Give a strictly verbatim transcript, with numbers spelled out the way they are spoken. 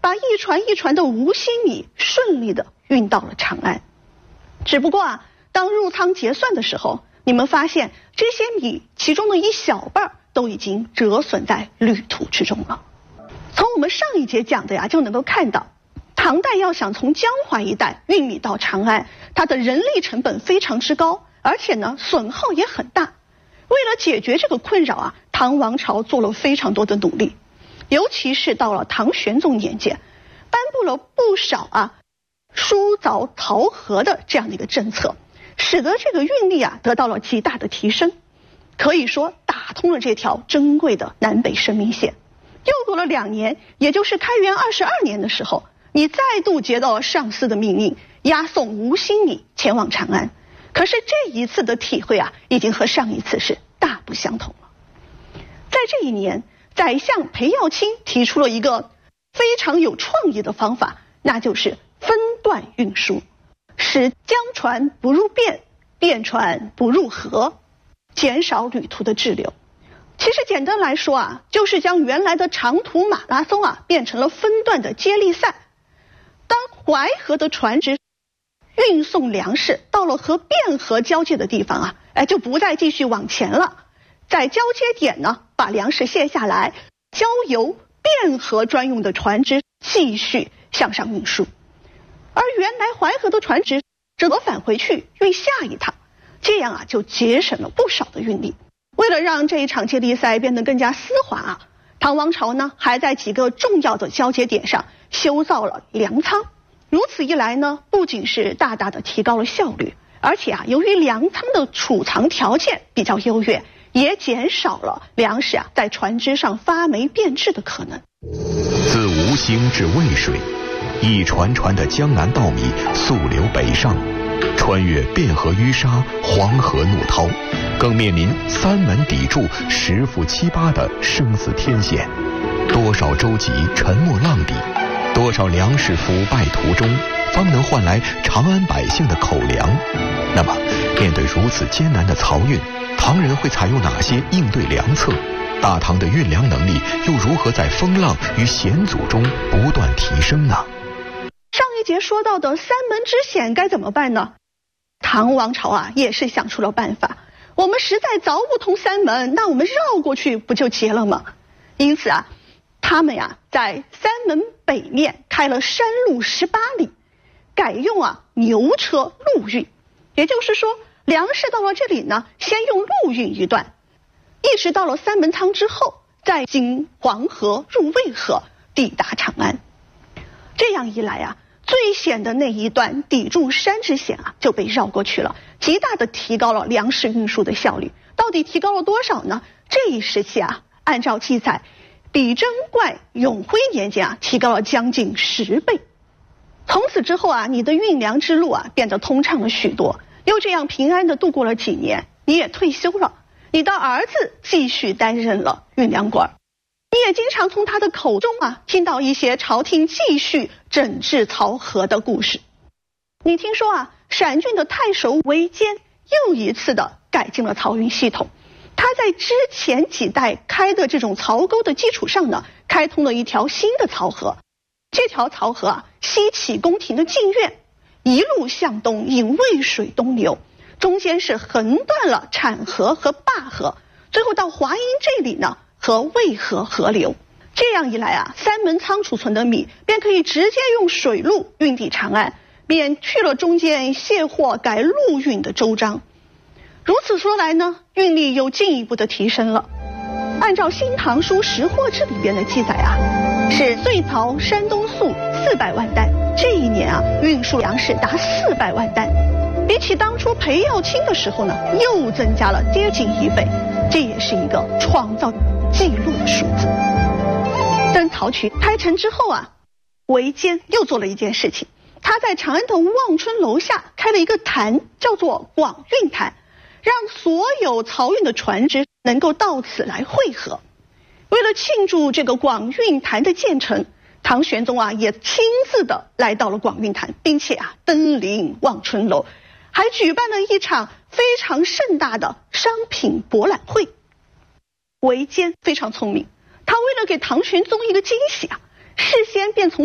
把一船一船的无心米顺利的运到了长安。只不过啊，当入仓结算的时候，你们发现这些米其中的一小半都已经折损在旅途之中了。从我们上一节讲的呀，就能够看到，唐代要想从江淮一带运米到长安，它的人力成本非常之高，而且呢损耗也很大。为了解决这个困扰啊，唐王朝做了非常多的努力，尤其是到了唐玄宗年间，颁布了不少啊疏凿漕河的这样的一个政策，使得这个运力啊得到了极大的提升，可以说打通了这条珍贵的南北生命线。又过了两年，也就是开元二十二年的时候，你再度接到了上司的命令，押送无心米前往长安。可是这一次的体会啊，已经和上一次是大不相同了。在这一年，宰相裴耀卿提出了一个非常有创意的方法，那就是分段运输，使江船不入汴，汴船不入河，减少旅途的滞留。其实简单来说啊，就是将原来的长途马拉松啊变成了分段的接力赛。当淮河的船只运送粮食到了和汴河交界的地方啊，哎，就不再继续往前了，在交接点呢，把粮食卸下来，交由汴河专用的船只继续向上运输。而原来淮河的船只则返回去运下一趟，这样啊就节省了不少的运力。为了让这一场接力赛变得更加丝滑啊，唐王朝呢还在几个重要的交接点上修造了粮仓。如此一来呢，不仅是大大的提高了效率，而且啊，由于粮仓的储藏条件比较优越，也减少了粮食啊在船只上发霉变质的可能。 自吴兴至渭水，一船船的江南稻米溯流北上，穿越汴河淤沙、黄河怒涛，更面临三门砥柱、十负七八的生死天险。多少舟楫沉没浪底，多少粮食腐败途中，方能换来长安百姓的口粮。那么，面对如此艰难的漕运，唐人会采用哪些应对良策？大唐的运粮能力又如何在风浪与险阻中不断提升呢？ 上一节说到的三门之险该怎么办呢？唐王朝啊也是想出了办法，我们实在凿不通三门，那我们绕过去不就结了吗？因此啊，他们呀在三门北面开了山路十八里，改用啊牛车陆运，也就是说粮食到了这里呢，先用陆运一段，一直到了三门仓之后，再经黄河入渭河，抵达长安。这样一来啊，最险的那一段砥柱山之险啊就被绕过去了，极大的提高了粮食运输的效率。到底提高了多少呢？这一时期啊，按照记载，比贞观永徽年间啊，提高了将近十倍。从此之后啊，你的运粮之路啊变得通畅了许多。又这样平安的度过了几年，你也退休了，你的儿子继续担任了运粮官。你也经常从他的口中啊听到一些朝廷继续整治漕河的故事。你听说啊，陕郡的太守韦坚又一次的改进了漕运系统，他在之前几代开的这种漕沟的基础上呢，开通了一条新的漕河。这条漕河啊，西起宫廷的禁苑，一路向东引渭水东流，中间是横断了产河和灞河，最后到华阴这里呢和渭河合流。这样一来啊，三门仓储存的米便可以直接用水路运抵长安，免去了中间卸货改陆运的周章。如此说来呢，运力又进一步的提升了。按照《新唐书·识货志》里边的记载啊，是岁漕山东粟四百万担，这一年啊，运输粮食达四百万担，比起当初裴耀卿的时候呢，又增加了接近一倍，这也是一个创造记录的数字。等漕渠开成之后啊，韦坚又做了一件事情，他在长安的望春楼下开了一个坛，叫做广运坛，让所有漕运的船只能够到此来汇合。为了庆祝这个广运坛的建成，唐玄宗啊也亲自的来到了广运坛，并且啊登临望春楼，还举办了一场非常盛大的商品博览会。韦坚非常聪明，他为了给唐玄宗一个惊喜啊，事先便从